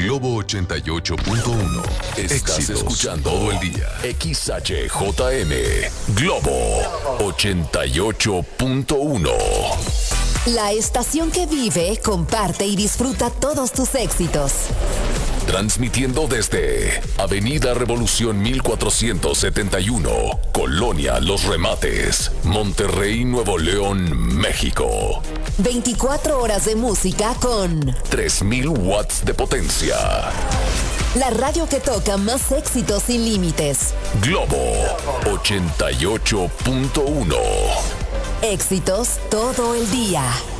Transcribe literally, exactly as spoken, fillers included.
Globo ochenta y ocho punto uno. Estás Éxitos escuchando todo el día. X H J M Globo ochenta y ocho punto uno. La estación que vive, comparte y disfruta todos tus éxitos. Transmitiendo desde Avenida Revolución mil cuatrocientos setenta y uno, Colonia Los Remates, Monterrey, Nuevo León, México. veinticuatro horas de música con tres mil watts de potencia. la radio que toca más éxitos sin límites. Globo ochenta y ocho punto uno. Éxitos todo el día.